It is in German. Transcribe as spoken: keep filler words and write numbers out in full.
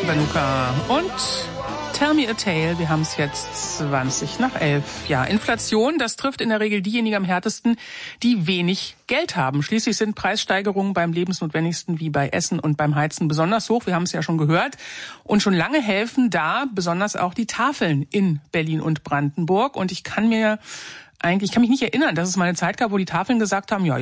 Kiwanuka und Tell Me a Tale. Wir haben es jetzt zwanzig nach elf. Ja, Inflation, das trifft in der Regel diejenigen am härtesten, die wenig Geld haben. Schließlich sind Preissteigerungen beim Lebensnotwendigsten wie bei Essen und beim Heizen besonders hoch. Wir haben es ja schon gehört. Und schon lange helfen da besonders auch die Tafeln in Berlin und Brandenburg. Und ich kann mir eigentlich, ich kann mich nicht erinnern, dass es mal eine Zeit gab, wo die Tafeln gesagt haben, ja,